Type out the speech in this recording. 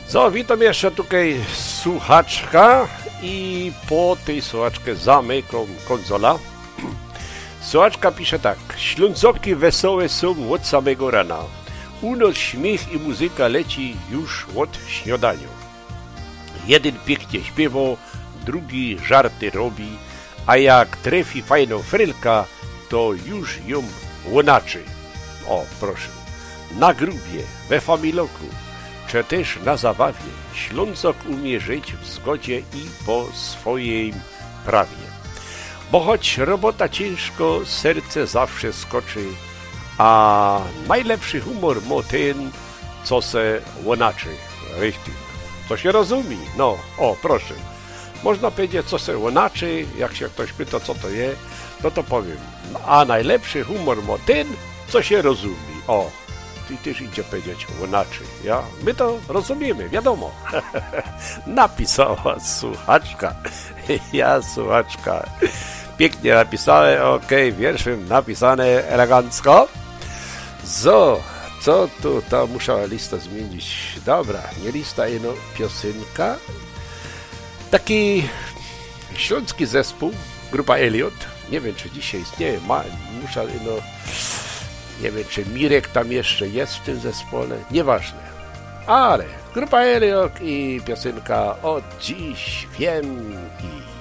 So, witam jeszcze tutaj słuchaczka i po tej słuchaczce zamykam konsola. Słuchaczka pisze tak. Ślązoki wesołe są od samego rana. U nas śmiech i muzyka leci już od śniadania. Jeden pięknie śpiewa, drugi żarty robi, a jak trefi fajną frylka, to już ją łonaczy. O, proszę. Na grubie, we familoku, czy też na zabawie, Ślązok umie żyć w zgodzie i po swojej prawie. Bo choć robota ciężko, serce zawsze skoczy, a najlepszy humor ma ten, co se łonaczy. Richtig. To się rozumie. No, o, proszę. Można powiedzieć, co se łonaczy, jak się ktoś pyta, co to jest, no to powiem. A najlepszy humor ma ten, co się rozumie. O, ty też idzie powiedzieć łonaczy, ja? My to rozumiemy, wiadomo. Napisała słuchaczka. Ja, słuchaczka. Pięknie napisane, okej, wierszem napisane elegancko. Co tu, to muszę listę zmienić. Dobra, nie lista, ino piosenka. Taki śląski zespół, grupa Elliot. Nie wiem, czy dzisiaj istnieje, muszę, ino, nie wiem, czy Mirek tam jeszcze jest w tym zespole, nieważne. Ale grupa Elliot i piosenka Od dziś wiem i